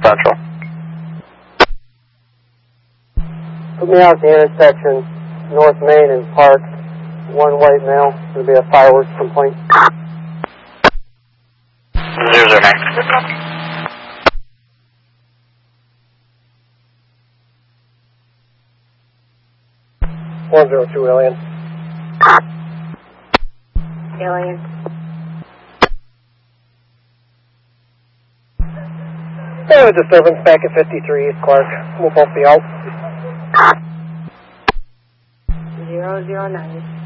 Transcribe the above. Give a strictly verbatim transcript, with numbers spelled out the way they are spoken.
Central. Put me out at the intersection, North Main and Park. One white male. There'll be a fireworks complaint. Zero zero nine. One zero two alien. Alien. Yeah, disturbance back at fifty-three East Clark. We'll both be out. Zero zero nine.